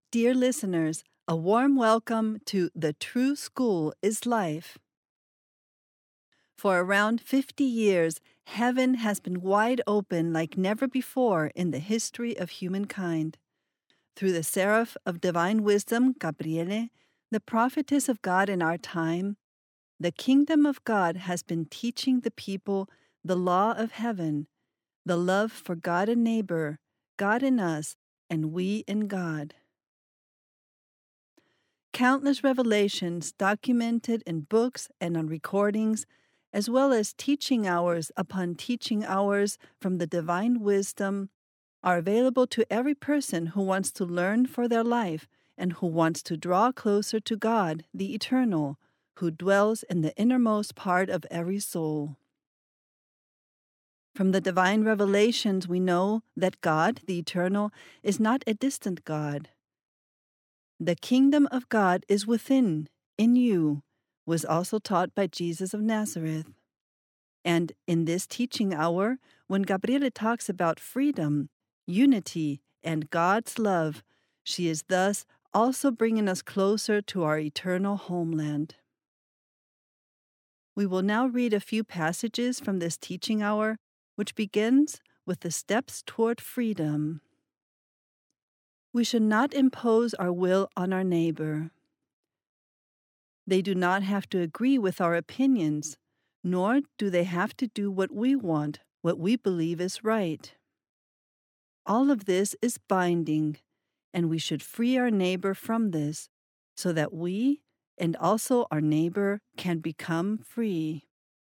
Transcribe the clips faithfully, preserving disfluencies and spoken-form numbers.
Dear listeners, a warm welcome to The True School is Life. For around fifty years, heaven has been wide open like never before in the history of humankind. Through the seraph of divine wisdom, Gabriele, the prophetess of God in our time, the kingdom of God has been teaching the people the law of heaven, the love for God and neighbor, God in us, and we in God. Countless revelations documented in books and on recordings, as well as teaching hours upon teaching hours from the divine wisdom, are available to every person who wants to learn for their life and who wants to draw closer to God, the Eternal, who dwells in the innermost part of every soul. From the divine revelations, we know that God, the Eternal, is not a distant God. The kingdom of God is within, in you, was also taught by Jesus of Nazareth. And in this teaching hour, when Gabriele talks about freedom, unity, and God's love, she is thus also bringing us closer to our eternal homeland. We will now read a few passages from this teaching hour, which begins with the steps toward freedom. We should not impose our will on our neighbor. They do not have to agree with our opinions, nor do they have to do what we want, what we believe is right. All of this is binding, and we should free our neighbor from this, so that we and also our neighbor can become free.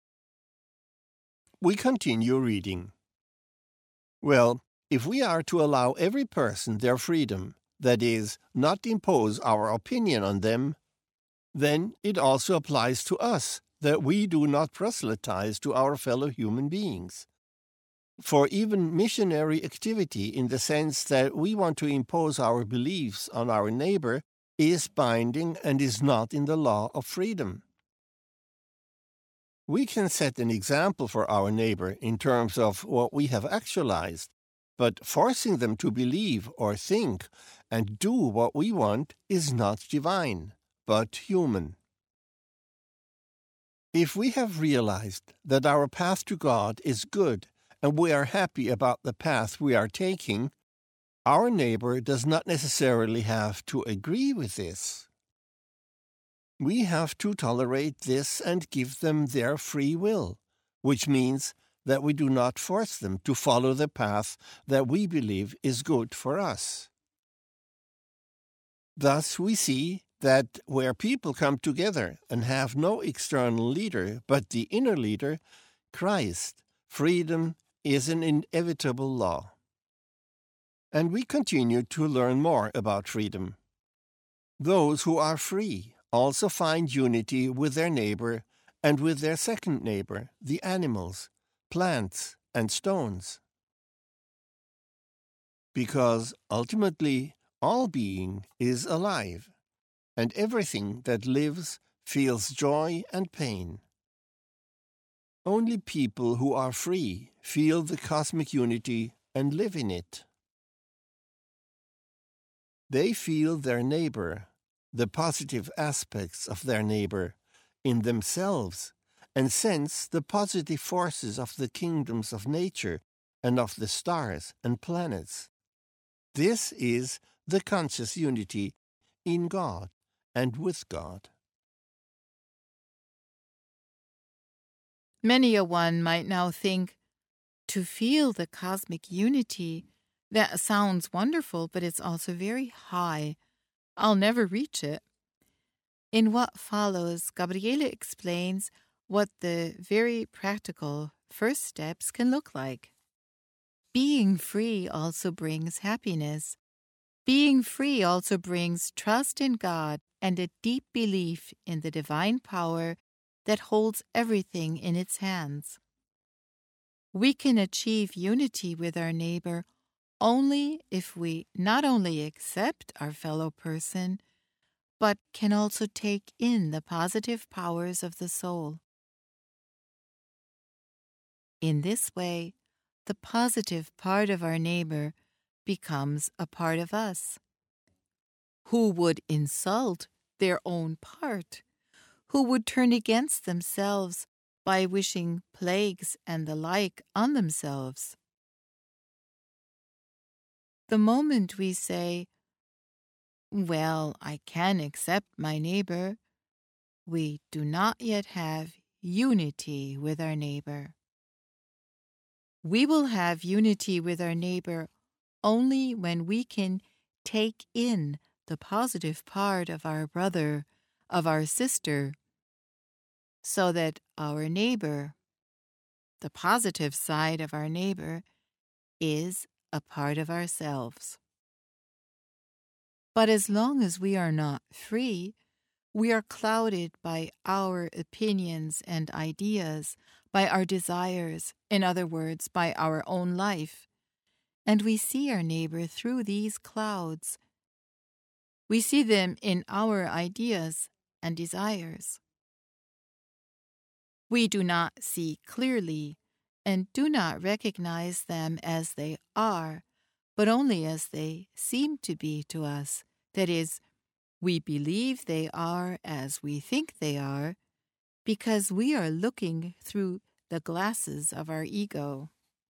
We continue reading. Well, if we are to allow every person their freedom, that is, not impose our opinion on them, then it also applies to us that we do not proselytize to our fellow human beings. For even missionary activity, in the sense that we want to impose our beliefs on our neighbor, is binding and is not in the law of freedom. We can set an example for our neighbor in terms of what we have actualized, but forcing them to believe or think and do what we want is not divine, but human. If we have realized that our path to God is good and we are happy about the path we are taking, our neighbor does not necessarily have to agree with this. We have to tolerate this and give them their free will, which means that we do not force them to follow the path that we believe is good for us. Thus we see that where people come together and have no external leader but the inner leader, Christ, freedom is an inevitable law. And we continue to learn more about freedom. Those who are free also find unity with their neighbor and with their second neighbor, the animals, plants, and stones. Because ultimately, all being is alive, and everything that lives feels joy and pain. Only people who are free feel the cosmic unity and live in it. They feel their neighbor, the positive aspects of their neighbor, in themselves, and sense the positive forces of the kingdoms of nature and of the stars and planets. This is the conscious unity in God and with God. Many a one might now think, to feel the cosmic unity, that sounds wonderful, but it's also very high. I'll never reach it. In what follows, Gabriele explains what the very practical first steps can look like. Being free also brings happiness. Being free also brings trust in God and a deep belief in the divine power that holds everything in its hands. We can achieve unity with our neighbor only if we not only accept our fellow person, but can also take in the positive powers of the soul. In this way, the positive part of our neighbor becomes a part of us. who would insult their own part, who would turn against themselves by wishing plagues and the like on themselves. The moment we say, "Well, I can accept my neighbor," we do not yet have unity with our neighbor. We will have unity with our neighbor only when we can take in the positive part of our brother, of our sister, so that our neighbor, the positive side of our neighbor, is a part of ourselves. But as long as we are not free, we are clouded by our opinions and ideas, by our desires, in other words, by our own life, and we see our neighbor through these clouds. We see them in our ideas and desires. We do not see clearly and do not recognize them as they are, but only as they seem to be to us. That is, we believe they are as we think they are, because we are looking through the glasses of our ego.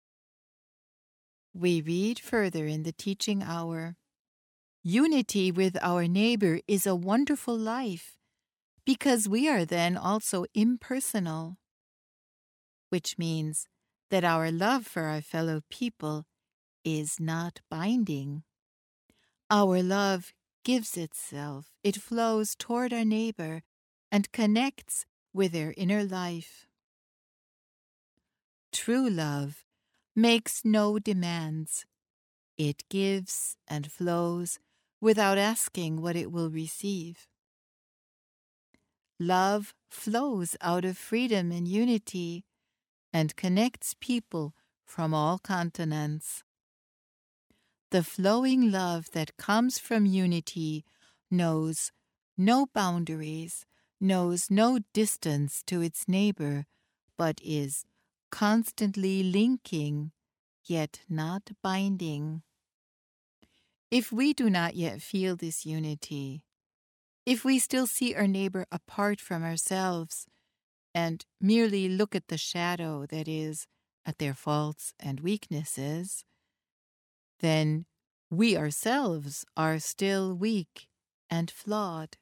We read further in the teaching hour, "Unity with our neighbor is a wonderful life, because we are then also impersonal," which means that our love for our fellow people is not binding. Our love gives itself, it flows toward our neighbor and connects with their inner life. True love makes no demands. It gives and flows without asking what it will receive. Love flows out of freedom and unity and connects people from all continents. The flowing love that comes from unity knows no boundaries, knows no distance to its neighbor, but is constantly linking, yet not binding. If we do not yet feel this unity, if we still see our neighbor apart from ourselves and merely look at the shadow, that is, at their faults and weaknesses, then we ourselves are still weak and flawed.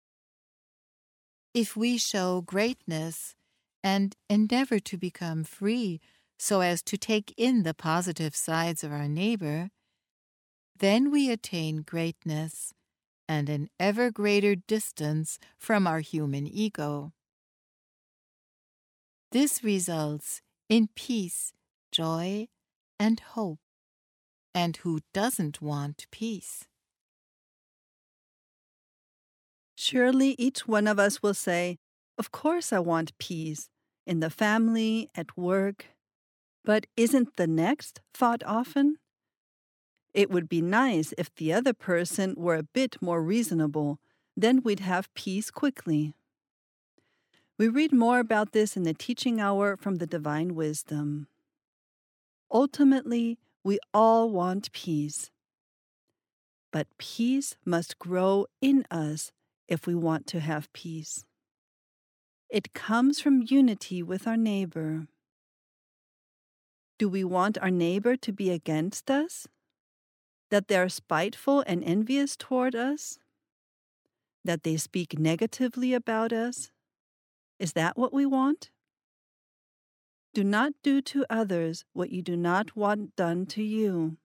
If we show greatness and endeavor to become free so as to take in the positive sides of our neighbor, then we attain greatness and an ever greater distance from our human ego. This results in peace, joy, and hope. And who doesn't want peace? Surely each one of us will say, "Of course I want peace, in the family, at work." But isn't the next thought often? It would be nice if the other person were a bit more reasonable, then we'd have peace quickly. We read more about this in the teaching hour from the Divine Wisdom. Ultimately, we all want peace. But peace must grow in us if we want to have peace. It comes from unity with our neighbor. Do we want our neighbor to be against us? That they are spiteful and envious toward us? That they speak negatively about us? Is that what we want? Do not do to others what you do not want done to you.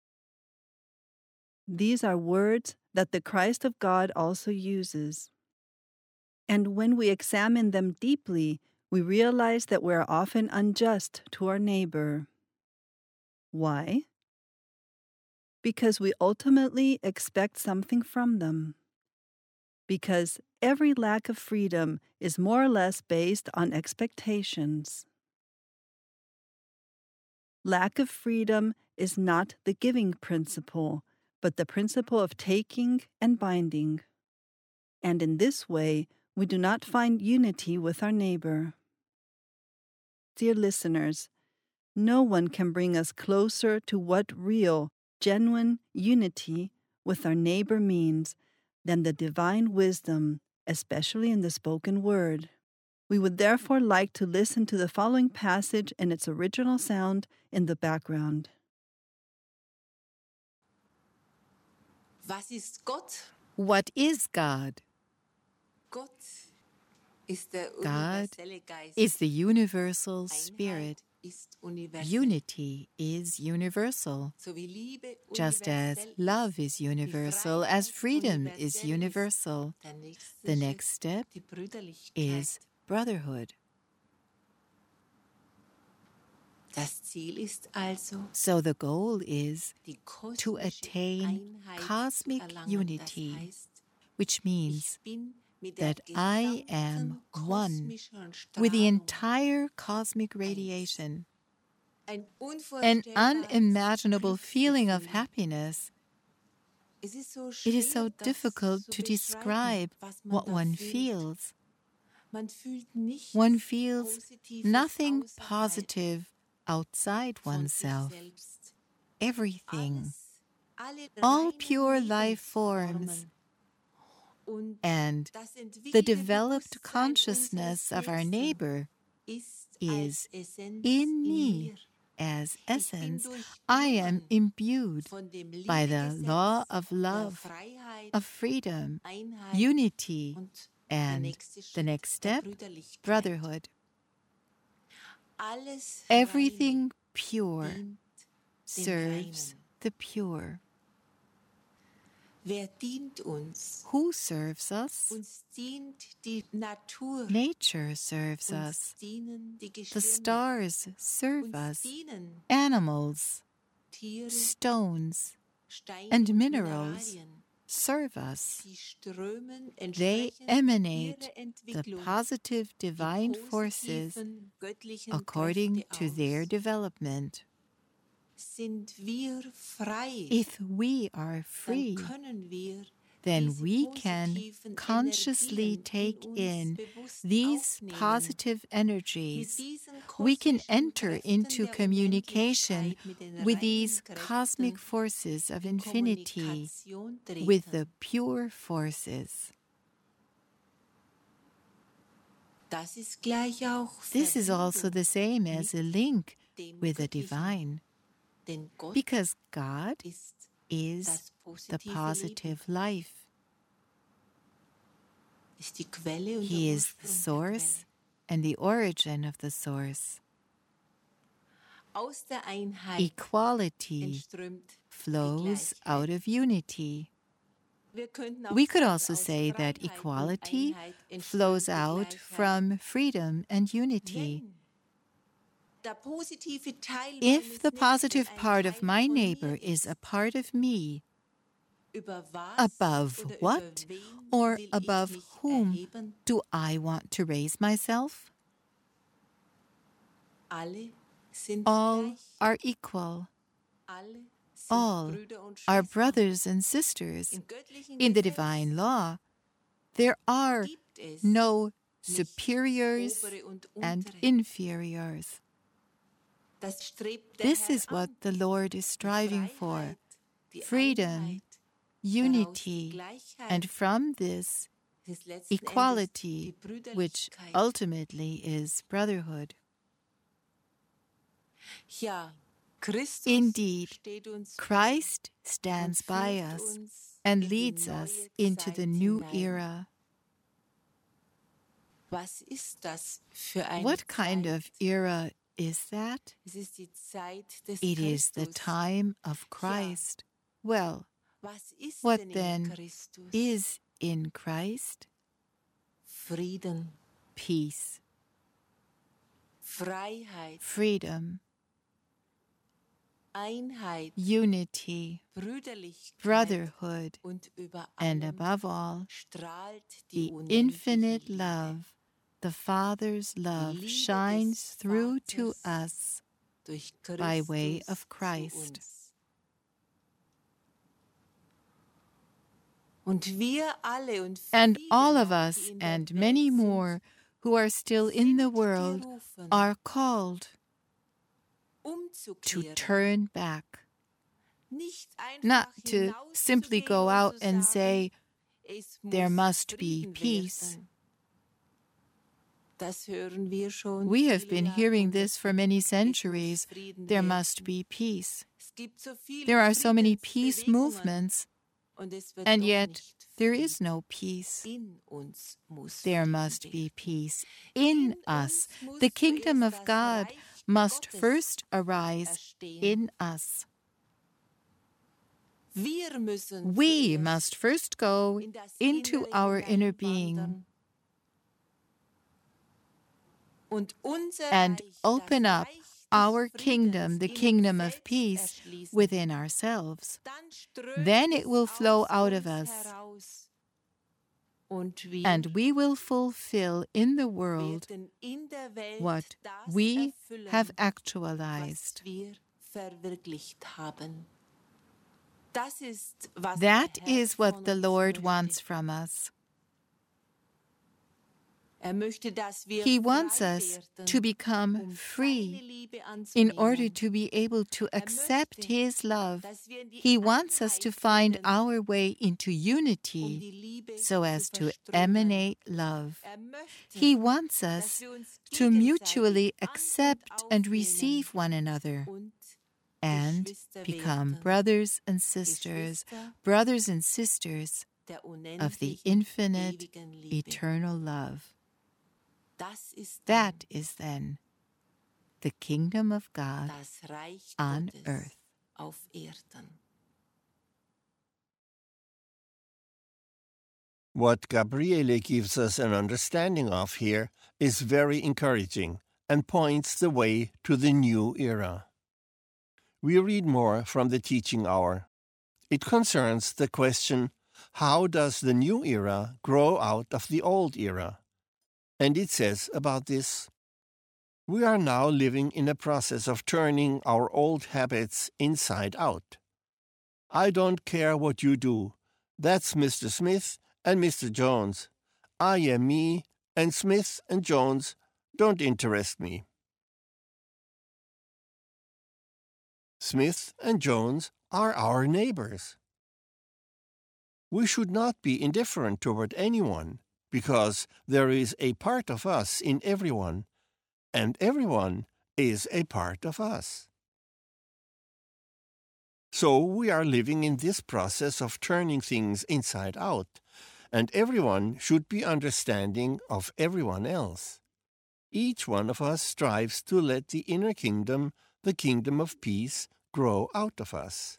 These are words that the Christ of God also uses. And when we examine them deeply, we realize that we are often unjust to our neighbor. Why? Because we ultimately expect something from them. Because every lack of freedom is more or less based on expectations. Lack of freedom is not the giving principle, but the principle of taking and binding. And in this way, we do not find unity with our neighbor. Dear listeners, no one can bring us closer to what real, genuine unity with our neighbor means than the divine wisdom, especially in the spoken word. We would therefore like to listen to the following passage in its original sound in the background. Was ist Gott? What is God? Gott ist der God universelle Geist. is the universal spirit. Einheit ist universell. Unity is universal, So wie Liebe just as universell love ist, is universal, as Freiheit freedom is universell universal. ist. Der nächste The Schritt, next step die Brüderlichkeit. is brotherhood. Das Ziel ist also, So the goal is die to kosmische attain Einheit cosmic zu erlangen. unity, Das heißt, which means ich bin mit der that I am gesamten one kosmischen with the Strahlung entire cosmic radiation. ein An unvorstellbares unimaginable feeling of Glücksgefühl. happiness. Es ist so It is schwer, so das difficult zu to beschreiben, describe was man what da one fühlt. feels. Man fühlt nichts One feels Positives nothing außerhalb positive outside von sich oneself. selbst. Everything, Alles, alle all reinen pure life forms, Lebensformen und and das the entwickelte developed Bewusstsein consciousness unseres of our Nächsten neighbor ist is als Essenz in in me. mir. As Ich bin essence, I am durchdrungen imbued von dem by the Liebegesetz law of der love, Freiheit, of freedom, Einheit unity, und der and nächste the Schritt next der step, Brüderlichkeit. brotherhood. Alles Everything Reine pure dient dem serves Reinen. the pure. Wer dient uns? Who serves us? Uns dient die Natur. Nature serves Uns us. dienen die The Gestirne. stars serve Uns us. dienen Animals, Tiere, stones Steine and und minerals Mineralien. serve us. Sie strömen They entsprechend emanate ihrer the Entwicklung positive die divine forces positiven göttlichen according Kräfte to their aus. development. Sind wir frei, If we are dann free, können wir then diese we can positiven consciously Energien take in uns in bewusst these aufnehmen. positive Mit energies. diesen We can kosmischen enter Kräften into der communication Unendlichkeit, mit den with reinen these Kräften cosmic forces of in infinity, Kommunikation treten. with the pure forces. Das ist gleich auch This is also the same as a link dem with the Göttlichen. divine, Denn Gott because God ist is das the positive positive Leben, life. ist die Quelle und He der is the Ursprung der source Quelle. and the origin of the source. Aus der Einheit Equality entströmt die flows Gleichheit. out of unity. Wir könnten auch We could sagen, also aus say that Freiheit und equality Einheit entströmt flows die out Gleichheit. from freedom and unity. Wenn der positive Teil If meines the Nächsten positive ein part of Teil my von mir neighbor is a ist, part of me, über was above oder what über wen or will ich above mich whom erheben? do I want to raise myself? Alle sind All gleich. are equal. Alle sind All Brüder und are Schwestern. brothers and sisters. Im göttlichen In the Gesetz divine law, there are gibt es no nicht superiors obere und and untere. inferiors. Das strebt der This Herr is what an. the Lord is Die striving for, Freiheit, die freedom, Einheit, daraus die unity, Gleichheit, and from this, das letzten Endes equality, die which Brüderlichkeit. ultimately is brotherhood. Ja, Christus Indeed, steht uns Christ bei stands und by führt us uns and in die leads neue us into the Zeit new hinein. era. Was ist das für eine What kind Zeit? of era is that? Es ist die Zeit des It is the Christus. time of Christ. Well, Was ist what denn in then Christus? is in Christ? Frieden, Peace, Freiheit, freedom, Einheit, unity, Brüderlichkeit brotherhood, und über and allem above all, strahlt die the unendliche infinite Liebe. love. The Father's love Liebe shines des through to Vaters us durch by way Christus of zu Christ. uns. Und wir alle und And viele all of noch, us die in der and Welt many sind, more who are still in the sind world gerufen, are called to umzukehren, turn back, nicht einfach not to simply go out and hinauszusagen, say, Es there muss must be Frieden peace. werden. Das hören wir schon We have viele been hearing Jahrhunderte. this for many Es muss centuries. Frieden There werden. must be peace. Es gibt so viele There are so many peace Friedensbewegungen, movements, und es wird and doch yet nicht there Frieden. is no peace. In uns muss There Frieden must be werden. peace in us. uns The muss kingdom zuerst of das God Reich must Gottes first arise erstehen. in us. Wir müssen We zuerst must first go in das into Innere our inner being hineinwandern und unser and Reich, das open up Reich des our Friedens kingdom, the in uns kingdom of selbst peace, erschließen. within ourselves. Dann strömt Then it es will flow aus out of uns us, heraus. Und wir and we will fulfill in the world werden in der Welt what das we erfüllen, have was actualized. wir verwirklicht haben. Das ist, was That der Herr is what von the uns Lord möchte. wants from us. Er möchte, dass wir He wants frei us werden, to become um seine free Liebe in order anzunehmen. to be able to Er accept möchte, His love. dass wir in die He wants us Einheit to find finden, our way into um unity die Liebe so zu as to verströmen. emanate love. Er möchte, He wants dass us wir uns to gegenseitig mutually an- und accept and aufnehmen receive one another und and Geschwister become werden. brothers and sisters, Geschwister brothers and sisters der of the unendlichen, infinite, ewigen Liebe. eternal love. Das ist That is then the kingdom of God das Reich on Gottes earth. auf Erden. What Gabriele gives us an understanding of here is very encouraging and points the way to the new era. We read more from the teaching hour. It concerns the question, how does the new era grow out of the old era? And it says about this, we are now living in a process of turning our old habits inside out. I don't care what you do. That's Mister Smith and Mister Jones. I am me, and Smith and Jones don't interest me. Smith and Jones are our neighbors. We should not be indifferent toward anyone, because there is a part of us in everyone, and everyone is a part of us. So we are living in this process of turning things inside out, and everyone should be understanding of everyone else. Each one of us strives to let the inner kingdom, the kingdom of peace, grow out of us.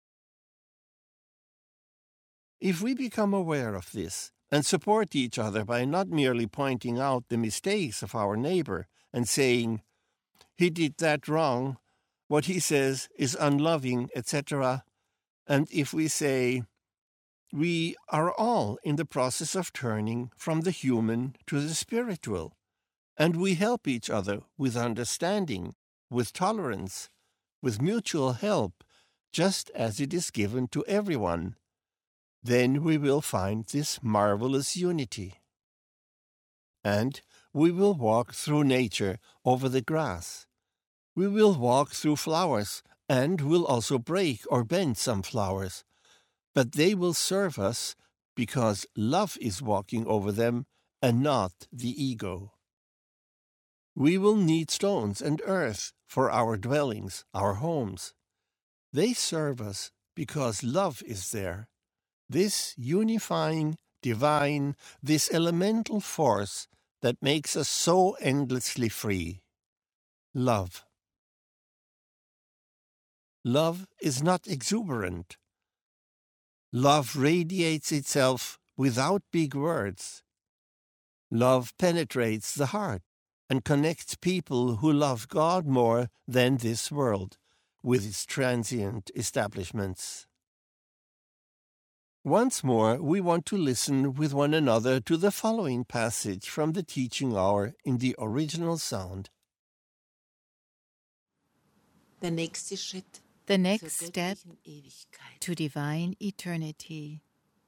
If we become aware of this and support each other by not merely pointing out the mistakes of our neighbor and saying, he did that wrong, what he says is unloving, et cetera, and if we say, we are all in the process of turning from the human to the spiritual, and we help each other with understanding, with tolerance, with mutual help, just as it is given to everyone, then we will find this marvelous unity. And we will walk through nature over the grass. We will walk through flowers, and will also break or bend some flowers, but they will serve us because love is walking over them and not the ego. We will need stones and earth for our dwellings, our homes. They serve us because love is there. This unifying, divine, this elemental force that makes us so endlessly free. Love. Love is not exuberant. Love radiates itself without big words. Love penetrates the heart and connects people who love God more than this world, with its transient establishments. Once more, we want to listen with one another to the following passage from the teaching hour in the original sound. Der nächste Schritt The zur next step göttlichen Ewigkeit. to divine eternity.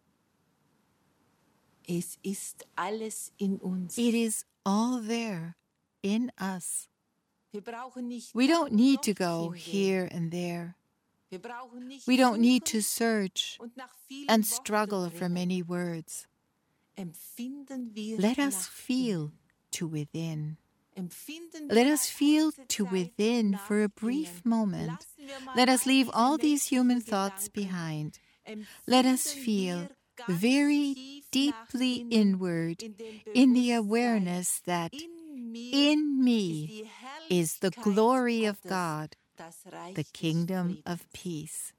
Es ist alles in uns. It is all there in us. Wir brauchen nicht We da don't und need to dort go hingehen. here and there. Wir brauchen nicht We don't need to suchen search und nach vielen and Worten struggle for ringen. many words. Empfinden wir Let us nach feel innen. to within. Empfinden Let wir us mal feel kurze to Zeit within nach for a innen. brief moment. Lassen wir mal Let us all leave diese all these human menschlichen thoughts Gedanken. behind. Let us Empfinden feel wir ganz very tief nach deeply innen inward in dem in the Bewusstsein, awareness that in mir in ist me die is the Herrlichkeit glory of Gottes, God, das Reich the des kingdom of Friedens. peace.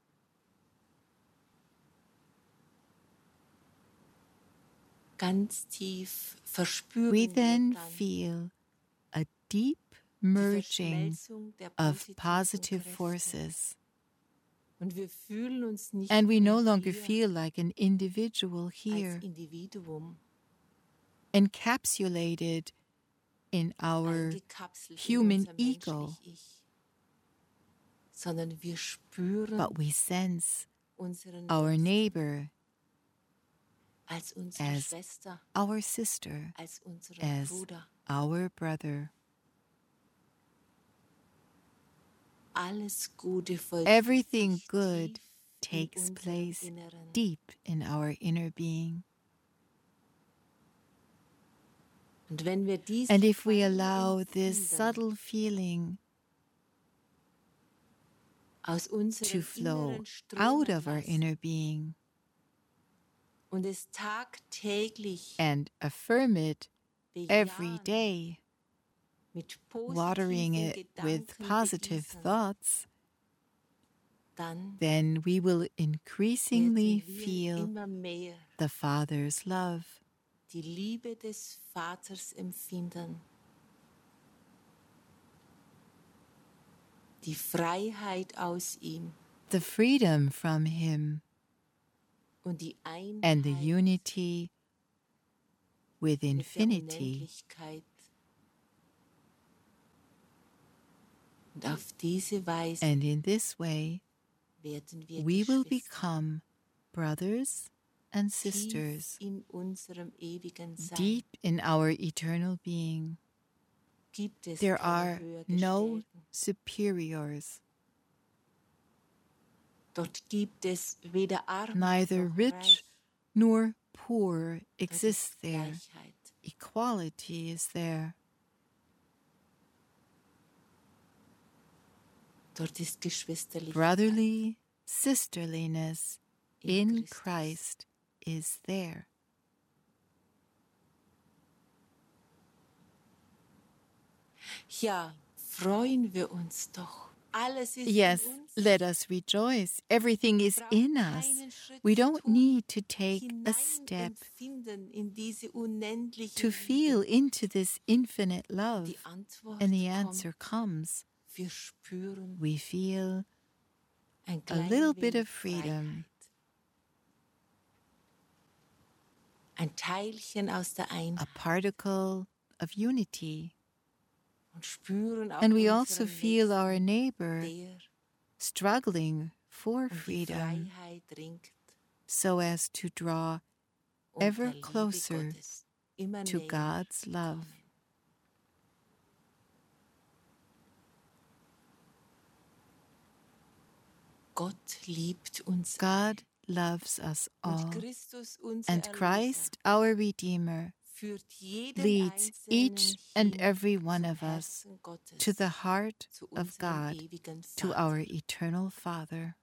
Ganz tief verspüren We wir then dann feel a deep die merging Verschmelzung der of positiven positive Kräfte. forces. Und wir fühlen uns nicht And we no mehr longer hier feel like an individual als here, Individuum, encapsulated in our eingekapselt human in unser ego, menschlich Ich, sondern wir spüren but we sense unseren our Nächsten neighbor als unsere as Schwester, our sister, als unseren as Bruder. our brother. Alles Gute vollzieht Everything sich good tief in takes unserem place Inneren. deep in our inner being. Und wenn wir dies And if we feine allow this Empfinden subtle feeling aus to unserem flow Inneren out strömen of our lassen inner being und es tagtäglich and affirm it every bejahen, day, mit watering positiven it with Gedanken positive begießen, thoughts, dann then we will increasingly werden wir feel immer mehr the Father's love, die Liebe des Vaters empfinden, die Freiheit aus ihm the freedom from Him, und die and the Einheit unity with mit der infinity. Unendlichkeit. Und auf diese Weise And in this way, werden wir we will Geschwister become brothers and tief sisters in unserem ewigen Sein. deep in our eternal being. Gibt es There keine are no Höhergestellten. superiors, Dort gibt es weder arm neither noch rich reich. nor poor Dort exists ist there. Gleichheit. Equality is there. Dort ist Geschwisterlichkeit. Brotherly sisterliness in in Christus. Christ is there. Ja, freuen wir uns doch. Alles ist Yes, in uns. let us rejoice. Everything is Braucht in us. keinen Schritt We zu don't tun, need to take a step hineinempfinden in diese unendliche to feel Liebe. into this infinite love. Die Antwort And the kommt. answer comes. Wir spüren We feel ein a klein little bit wenig of freedom, Freiheit. Ein Teilchen aus der a Einheit. particle of unity. Und spüren auch And we also unseren feel Nächsten, our neighbor der struggling for um die freedom Freiheit ringt, so as to draw um ever der Liebe closer Gottes immer to näher God's love. kommen. Gott liebt uns God loves us alle. all, Und Christus, unser and Erlöser, Christ, our Redeemer, führt jeden leads each Einzelnen and hin every one zum of us Herzen Gottes, to the heart zu of unserem God, ewigen to Vater. our eternal Father.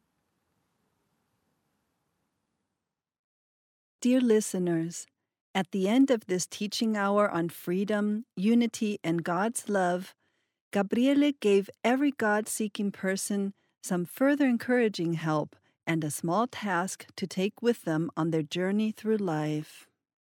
Dear listeners, at the end of this teaching hour on freedom, unity, and God's love, Gabriele gave every God-seeking person some further encouraging help and a small task to take with them on their journey through life.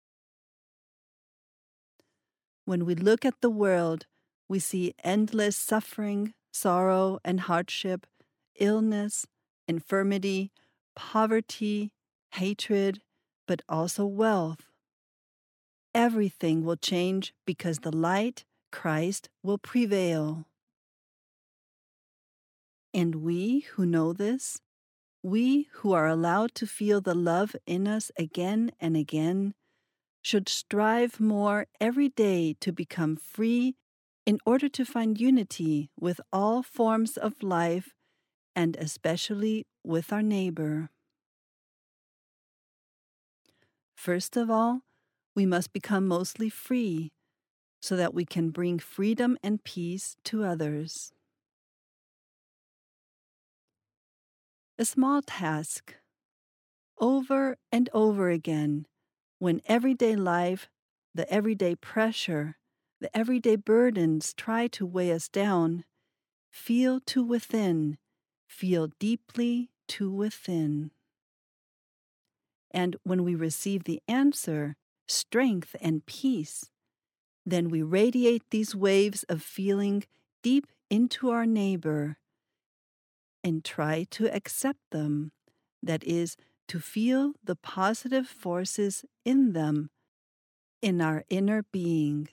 When we look at the world, we see endless suffering, sorrow, and hardship, illness, infirmity, poverty, hatred, but also wealth. Everything will change because the light, Christ, will prevail. And we who know this, we who are allowed to feel the love in us again and again, should strive more every day to become free in order to find unity with all forms of life and especially with our neighbor. First of all, we must become mostly free so that we can bring freedom and peace to others. A small task. Over and over again, when everyday life, the everyday pressure, the everyday burdens try to weigh us down, feel to within, feel deeply to within. And when we receive the answer, strength and peace, then we radiate these waves of feeling deep into our neighbor and try to accept them, that is, to feel the positive forces in them, in our inner being.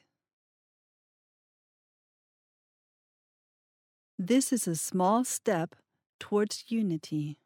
This is a small step towards unity.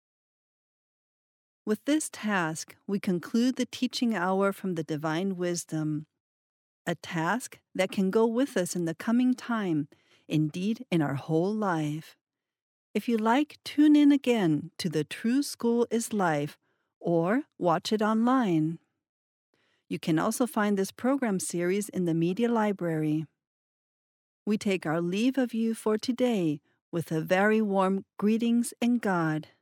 With this task, we conclude the teaching hour from the Divine Wisdom, a task that can go with us in the coming time, indeed in our whole life. If you like, tune in again to The True School is Life or watch it online. You can also find this program series in the Media Library. We take our leave of you for today with a very warm greetings in God.